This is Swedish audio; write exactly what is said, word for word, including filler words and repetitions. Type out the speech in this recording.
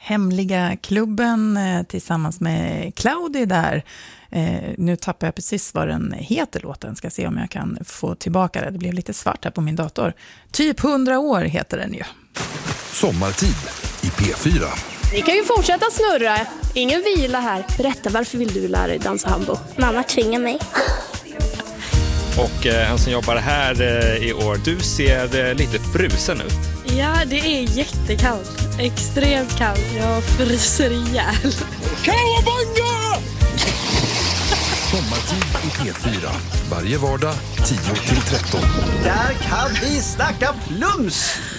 Hemliga klubben eh, tillsammans med Cloudy där. Eh, nu tappar jag precis vad den heter låten. Ska se om jag kan få tillbaka det. Det blev lite svart här på min dator. Typ hundra år heter den ju. Sommartid i P fyra. Ni kan ju fortsätta snurra. Ingen vila här. Berätta, varför vill du lära dig dansa hambo? Mamma tvingar mig. Och eh, han som jobbar här eh, i år, du ser eh, lite frusen ut. Ja, det är jättekallt. Extremt kallt. Jag fryser ihjäl. Kawabanga! Sommartid i P fyra. Varje vardag tio till tretton. Där kan vi snacka plums!